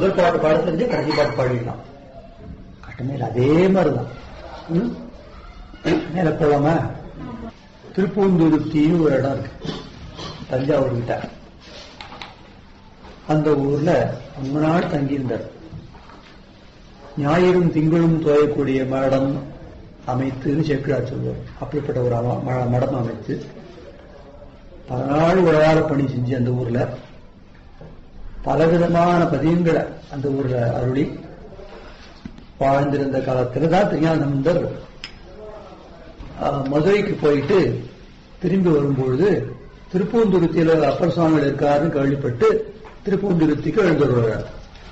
முதல் பாட்டு பாட தெரிஞ்சு கடைசி பாட்டு பாடிடலாம். கட்டமே அதே மாதிரிதான். மேல போலாமா? திருப்பூந்துருத்தின்னு ஒரு இடம் இருக்கு தஞ்சாவூர் கிட்ட. அந்த ஊர்ல ரொம்ப நாள் தங்கியிருந்தார். ஞாயிறும் திங்களும் தோயக்கூடிய மடம் அமைத்துன்னு சேக்கிழார் சொல்வார். அப்படிப்பட்ட ஒரு மடம் அமைத்து 10 நாள் உழவார பணி செஞ்சு அந்த ஊர்ல பலவிதமான பதியங்களை அந்த ஊர்ல அருளி வாழ்ந்திருந்த காலத்துலதான் திருஞானசம்பந்தர் மதுரைக்கு போயிட்டு திரும்பி வரும்பொழுது திருப்பூந்துருத்தியில அப்பர் சுவாமிகள் இருக்காருன்னு கேள்விப்பட்டு திருப்பூந்துருத்திக்கு எழுந்துள்ளார்.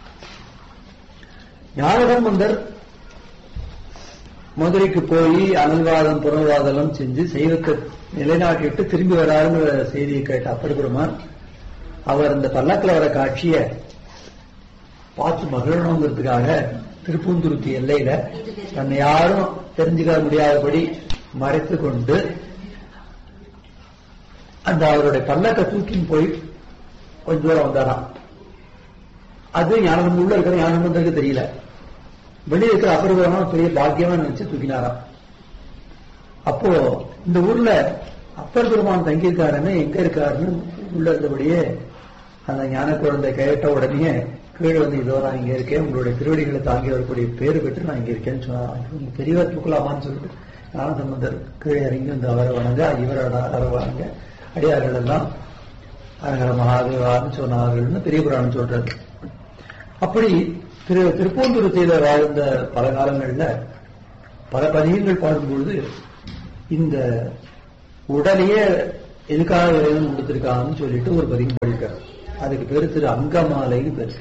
ஞானசம்பந்தர் மதுரைக்கு போய் அனல்வாதம் புனர்வாதம் செஞ்சு சைவத்தை நிலைநாட்டிட்டு திரும்பி வராருங்கிற செய்தியை கேட்ட அப்பர் பெருமான் அவர் அந்த பல்லக்கில் வர காட்சிய பார்த்து மகிழணுங்கிறதுக்காக திருப்பூந்துருத்தி எல்லையில தன்னை யாரும் தெரிஞ்சுக்க முடியாதபடி மறைத்து கொண்டு அந்த அவருடைய பல்லக்க தூக்கின்னு போய் கொஞ்ச தூரம் வந்தாராம். அது ஞானசம்பந்தம் உள்ள இருக்கிற ஞானசம்பந்தருக்கு தெரியல. வெளியே இருக்கிற அப்பர் பெரிய பாக்கியமா நினைச்சு தூக்கினாராம். அப்போ இந்த ஊர்ல அப்பர் பெருமான் தங்கியிருக்காருன்னு எங்க இருக்காருன்னு உள்ள இருந்தபடியே அந்த ஞான குழந்தை கேட்ட உடனே கீழே வந்து இதோ நான் இங்க இருக்கேன், உங்களுடைய திருவடிகளை தாங்கி வரக்கூடிய பேரு பெற்று நான் இங்க இருக்கேன்னு சொன்னாங்க. பெரியவர் தூக்கலாமான்னு சொல்லிட்டு ஞானசம்பந்தர் கீழே இறங்கி வந்து அவரை வணங்க, இவரை வணங்க, அடியார்கள் எல்லாம் அரகர மகாதேவான்னு சொன்னார்கள்னு பெரிய புராணம் சொல்றாரு. அப்படி திருப்பூந்துருத்தியில வாழ்ந்த பல காலங்கள்ல பல பதியங்கள் பாடும்பொழுது இந்த உடலையே எதுக்காக வேதம் கொடுத்திருக்காங்கன்னு சொல்லிட்டு ஒரு பதியம் படிக்கிறார். அதுக்கு பேரு திரு அங்கமாலைன்னு பேரு.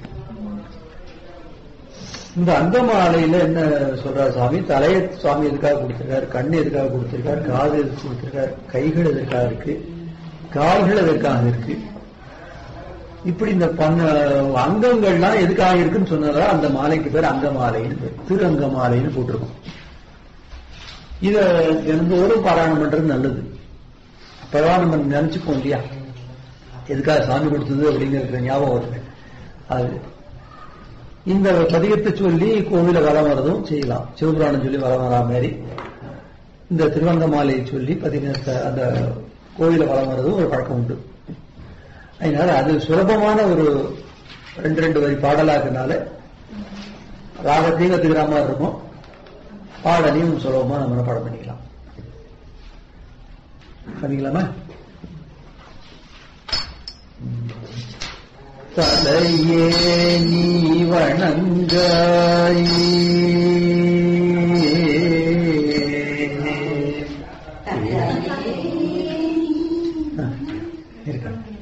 இந்த அங்கமாலையில என்ன சொல்றாரு சுவாமி? தலையை சுவாமி எதுக்காக கொடுத்திருக்காரு, கண்ணு எதுக்காக கொடுத்திருக்காரு, காது எதுக்கு கொடுத்திருக்காரு, கைகள் எதற்காக இருக்கு, கால்கள் எதற்காக இருக்கு, இப்படி இந்த அங்கங்கள்லாம் எதுக்காக இருக்குன்னு சொன்னதா அந்த மாலைக்கு பேர் அங்கமாலைன்னு, திரு அங்கமாலைன்னு போட்டிருக்கோம். இத தினந்தோறும் பாராயணம் பண்றது நல்லது. அப்பதான் நம்ம நினைச்சுப்போம் இல்லையா, எதுக்காக சாமி கொடுத்தது அப்படிங்கிற ஞாபகம் வருது. அது இந்த பதிகத்தை சொல்லி கோவில வரம் வரதும் செய்யலாம். சிவபுராணம் சொல்லி வரம் வரா மாதிரி இந்த திருவங்கமாலையை சொல்லி அந்த கோவில வரம் வரதும் ஒரு பழக்கம் உண்டு. அதனால அது சுலபமான ஒரு 2 வரி பாடலாக்குனால ராகத்தையும் கத்துக்கிற மாதிரி இருக்கும், பாடலையும் சுலபமா நம்ம பாடம் பண்ணிக்கலாம். பண்ணிக்கலாமா? தலையே நீ வணங்காய்